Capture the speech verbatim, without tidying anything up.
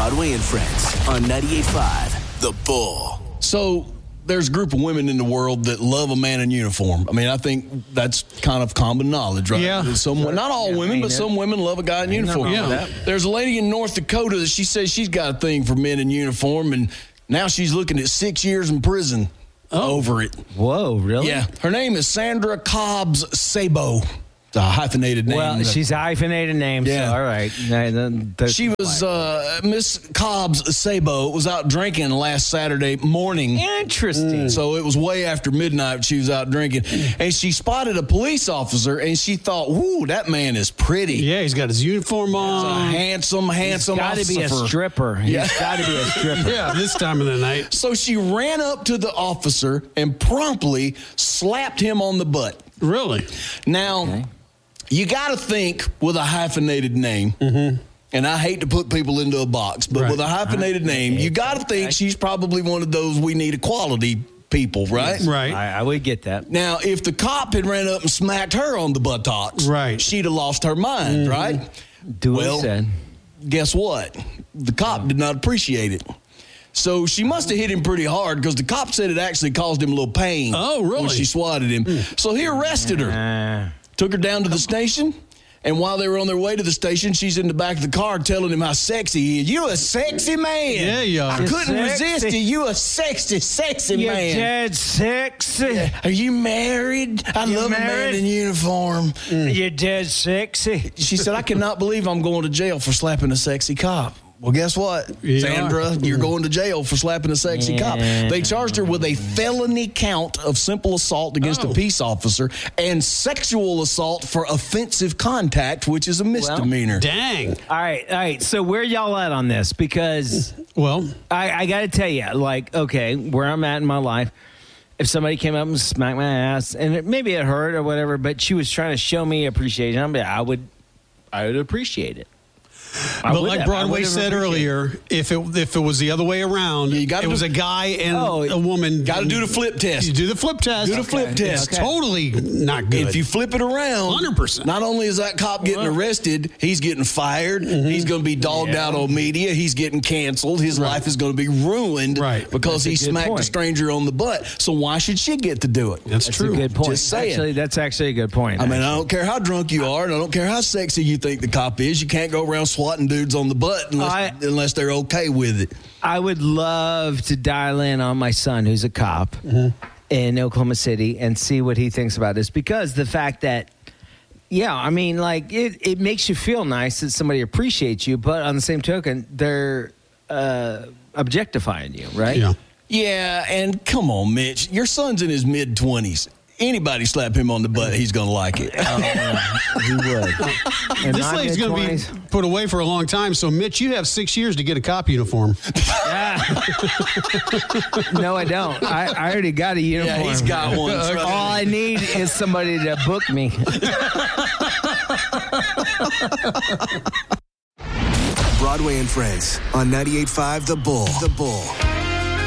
Broadway and Friends on ninety-eight point five The Bull. So there's a group of women in the world that love a man in uniform. I mean, I think that's kind of common knowledge, right? Yeah. Some, not all Yeah, women, I mean, but it- some women love a guy in uniform. Yeah. There's a lady in North Dakota that she says she's got a thing for men in uniform, and now she's looking at six years in prison over it. Whoa, really? Yeah. Her name is Sandra Cobbs Sabo. It's a hyphenated name. Well, she's a hyphenated name, Yeah. so all right. Nah, then there's- She was, uh, Miss Cobbs Sabo was out drinking last Saturday morning. Interesting. So it was way after midnight she was out drinking. And she spotted a police officer, and she thought, whoo, that man is pretty. Yeah, he's got his uniform He's a on. handsome, handsome Got to officer. be a stripper. Yeah. He's got to be a stripper. Yeah, this time of the night. So she ran up to the officer and promptly slapped him on the butt. Really? Now, Okay. you got to think with a hyphenated name. Mm-hmm. And I hate to put people into a box, but Right. with a hyphenated name, you got to think she's probably one of those we need equality people, right? Right. I, I would get that. Now, if the cop had ran up and smacked her on the buttocks, Right. she'd have lost her mind, right? Do what Well, he said. Guess what? The cop did not appreciate it. So she must have hit him pretty hard because the cop said it actually caused him a little pain. Oh, really? When she swatted him. So he arrested her, Uh, took her down to the station, and while they were on their way to the station, she's in the back of the car telling him how sexy he is. You a sexy man. Yeah, you are. I You're couldn't sexy. resist you. You a sexy, sexy you're man. dead sexy. Are you married? I You love a man married? in uniform. You're dead sexy. She said, I cannot believe I'm going to jail for slapping a sexy cop. Well, guess what, You Sandra? are. You're going to jail for slapping a sexy cop. Yeah. They charged her with a felony count of simple assault against Oh. a peace officer and sexual assault for offensive contact, which is a misdemeanor. Dang. All right, all right. So where y'all at on this? Because Well, I, I got to tell you, like, okay, where I'm at in my life, if somebody came up and smacked my ass, and it, maybe it hurt or whatever, but she was trying to show me appreciation, I, mean, I would, I would appreciate it. I but would like have- I Broadway would have said appreciated it. earlier, if it if it was the other way around, You gotta it was do- a guy and Oh, a woman. Got to do the flip test. You do the flip test. Do the flip Okay. test. It's totally not good. If you flip it around, one hundred percent. not only is that cop getting arrested, he's getting fired. Mm-hmm. He's going to be dogged out on media. He's getting canceled. His life is going to be ruined Right. because That's a he good smacked point. a stranger on the butt. So why should she get to do it? That's, That's true. a good point. Just saying. Actually, that's actually a good point. I mean, I don't care how drunk you are, and I don't care how sexy you think the cop is. You can't go around swatting dudes on the butt unless, I- unless they're okay with it. I would love to dial in on my son, who's a cop in Oklahoma City, and see what he thinks about this. Because the fact that, yeah, I mean, like, it, it makes you feel nice that somebody appreciates you, but on the same token, they're uh, objectifying you, right? Yeah. Yeah, and come on, Mitch. Your son's in his mid-twenties. Anybody slap him on the butt, he's going to like it. He would. In This my lady's going to mid-twenties, be put away for a long time. So, Mitch, you have six years to get a cop uniform. no, I don't. I, I already got a uniform. Yeah, he's got one. Trust All I need is somebody to book me. Broadway and Friends on ninety-eight point five The Bull. The Bull.